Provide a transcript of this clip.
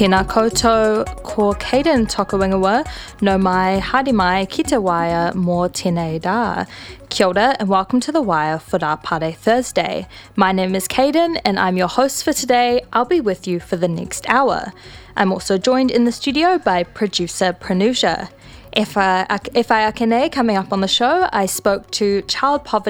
Tēnā koutou, ko Caden toka wingawa, no mai, haere mai, ki te waia mō tēnei rā. Kia ora and welcome to The Wire for Rā Pare Thursday. My name is Caden and I'm your host for today. I'll be with you for the next hour. I'm also joined in the studio by producer Pranusha. E whai ake nei, coming up on the show, I spoke to child poverty